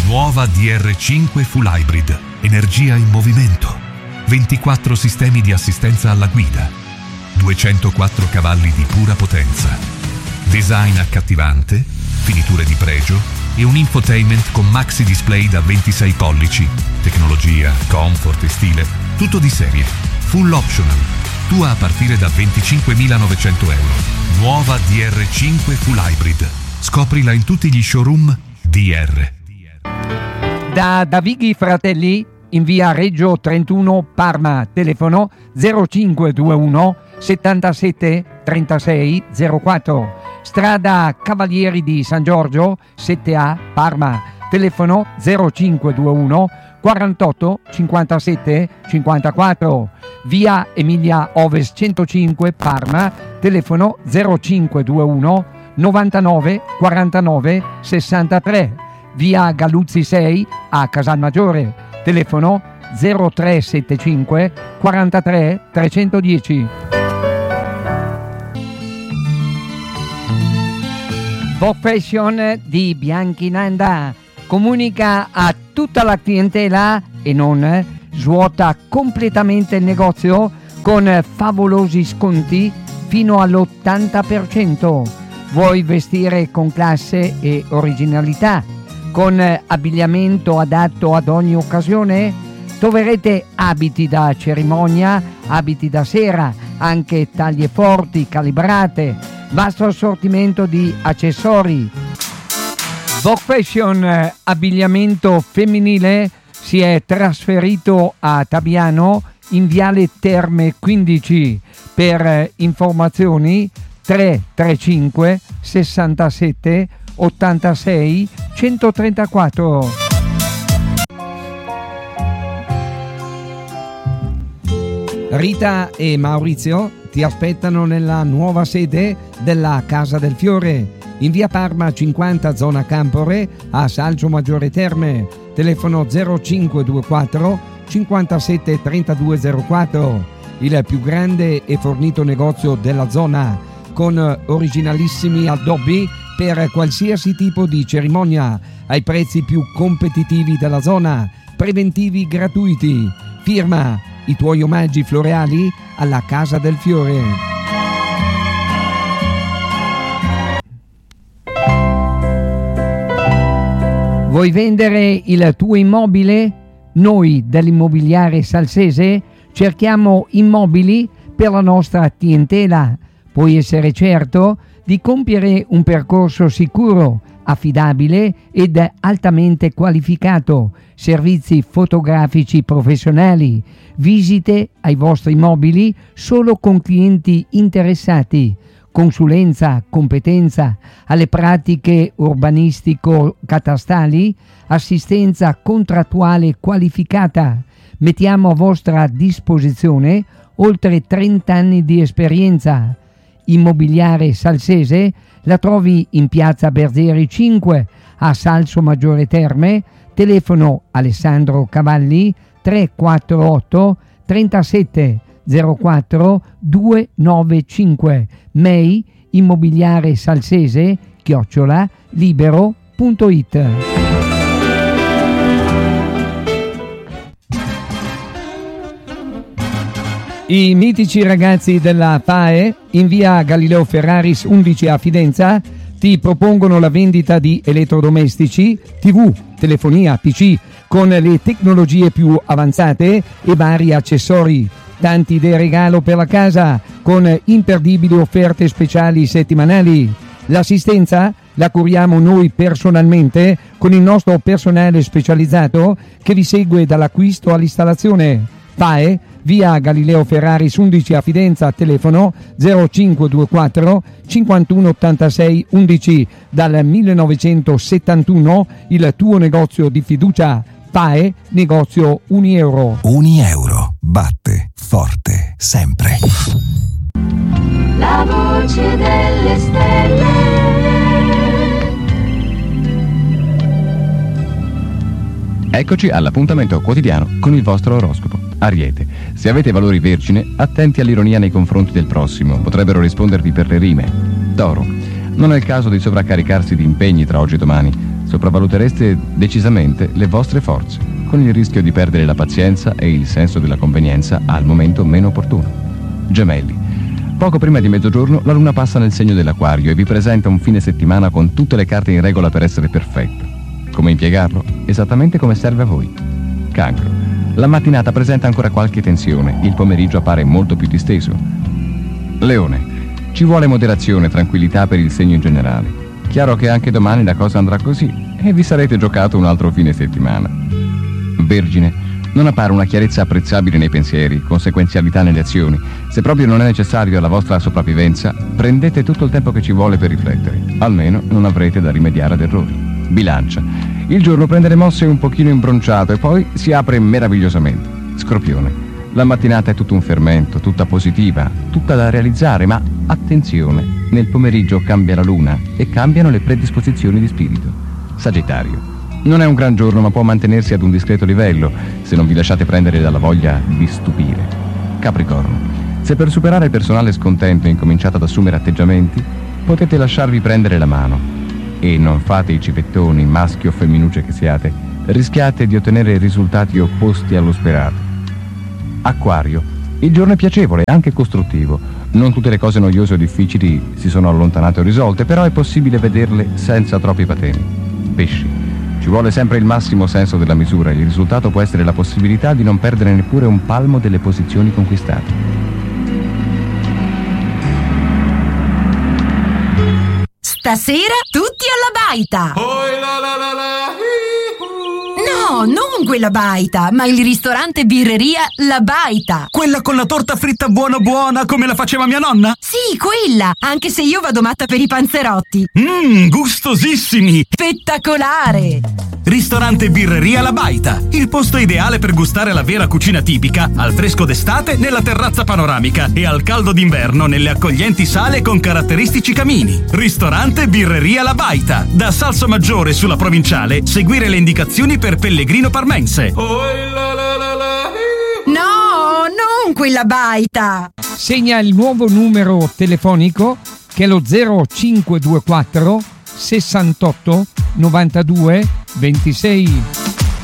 Nuova DR5 Full Hybrid, energia in movimento, 24 sistemi di assistenza alla guida, 204 cavalli di pura potenza, design accattivante, finiture di pregio e un infotainment con maxi display da 26 pollici, tecnologia, comfort e stile, tutto di serie, full optional, tua a partire da 25.900 euro. Nuova DR5 Full Hybrid. Scoprila in tutti gli showroom DR. Da Davighi Fratelli in via Reggio 31 Parma, telefono 0521 77 36 04, strada Cavalieri di San Giorgio 7A Parma, telefono 0521 48 57 54, via Emilia Ovest 105 Parma, telefono 0521 99 49 63, via Galluzzi 6 a Casalmaggiore, telefono 0375 43 310. Profession di Bianchinanda comunica a tutta la clientela e non svuota completamente il negozio con favolosi sconti fino all'80%. Vuoi vestire con classe e originalità, con abbigliamento adatto ad ogni occasione? Troverete abiti da cerimonia, abiti da sera, anche taglie forti, calibrate, vasto assortimento di accessori. Vogue Fashion abbigliamento femminile si è trasferito a Tabiano in viale Terme 15. Per informazioni 335 67 86 134. Rita e Maurizio ti aspettano nella nuova sede della Casa del Fiore in via Parma 50 zona Campore a Salso Maggiore Terme, telefono 0524 57 3204, il più grande e fornito negozio della zona con originalissimi addobbi per qualsiasi tipo di cerimonia ai prezzi più competitivi della zona, preventivi gratuiti. Firma i tuoi omaggi floreali alla Casa del Fiore. Vuoi vendere il tuo immobile? Noi dell'Immobiliare Salsese cerchiamo immobili per la nostra clientela. Puoi essere certo di compiere un percorso sicuro, affidabile ed altamente qualificato, servizi fotografici professionali, visite ai vostri immobili solo con clienti interessati, consulenza, competenza alle pratiche urbanistico-catastali, assistenza contrattuale qualificata. Mettiamo a vostra disposizione oltre 30 anni di esperienza. Immobiliare Salsese la trovi in piazza Berzeri 5 a Salso Maggiore Terme, telefono Alessandro Cavalli 348 37 04 295, mail immobiliaresalsese@libero.it. I mitici ragazzi della FAE in via Galileo Ferraris 11 a Fidenza ti propongono la vendita di elettrodomestici, TV, telefonia, PC con le tecnologie più avanzate e vari accessori. Tanti idee regalo per la casa con imperdibili offerte speciali settimanali. L'assistenza la curiamo noi personalmente con il nostro personale specializzato che vi segue dall'acquisto all'installazione. FAE, via Galileo Ferraris 11 a Fidenza, telefono 0524 5186 11. Dal 1971 il tuo negozio di fiducia. FAE, negozio Unieuro. Unieuro batte forte sempre. La voce delle stelle. Eccoci all'appuntamento quotidiano con il vostro oroscopo. Ariete, se avete valori vergine, attenti all'ironia nei confronti del prossimo, potrebbero rispondervi per le rime. Toro, non è il caso di sovraccaricarsi di impegni tra oggi e domani. sopravvalutereste decisamente le vostre forze, con il rischio di perdere la pazienza e il senso della convenienza al momento meno opportuno. Gemelli. Poco prima di mezzogiorno la luna passa nel segno dell'Acquario e vi presenta un fine settimana con tutte le carte in regola per essere perfetto. Come impiegarlo? Esattamente come serve a voi. Cancro. La mattinata presenta ancora qualche tensione, il pomeriggio appare molto più disteso. Leone. Ci vuole moderazione e tranquillità per il segno in generale. Chiaro che anche domani la cosa andrà così e vi sarete giocato un altro fine settimana. Vergine. Non appare una chiarezza apprezzabile nei pensieri, conseguenzialità nelle azioni. Se proprio non è necessario alla vostra sopravvivenza, prendete tutto il tempo che ci vuole per riflettere. Almeno non avrete da rimediare ad errori. Bilancia. Il giorno prende le mosse un pochino imbronciato e poi si apre meravigliosamente. Scorpione. La mattinata è tutto un fermento, tutta positiva, tutta da realizzare, ma attenzione, nel pomeriggio cambia la luna e cambiano le predisposizioni di spirito. Sagittario. Non è un gran giorno, ma può mantenersi ad un discreto livello se non vi lasciate prendere dalla voglia di stupire. Capricorno. Se per superare il personale scontento incominciate ad assumere atteggiamenti, potete lasciarvi prendere la mano. E non fate i civettoni, maschi o femminucce che siate, rischiate di ottenere risultati opposti allo sperato. Acquario. Il giorno è piacevole, anche costruttivo. Non tutte le cose noiose o difficili si sono allontanate o risolte, però è possibile vederle senza troppi patemi. Pesci. Ci vuole sempre il massimo senso della misura e il risultato può essere la possibilità di non perdere neppure un palmo delle posizioni conquistate. Stasera tutti alla baita! No, non quella baita, ma il ristorante birreria La Baita. Quella con la torta fritta buona buona come la faceva mia nonna? Sì, quella, anche se io vado matta per i panzerotti. Gustosissimi! Spettacolare! Ristorante birreria La Baita, il posto ideale per gustare la vera cucina tipica, al fresco d'estate nella terrazza panoramica e al caldo d'inverno nelle accoglienti sale con caratteristici camini. Ristorante birreria La Baita, da Salsomaggiore sulla Provinciale, seguire le indicazioni per Pellegrino Parmense. No, non quella baita! Segna il nuovo numero telefonico che è lo 0524 68 92 26.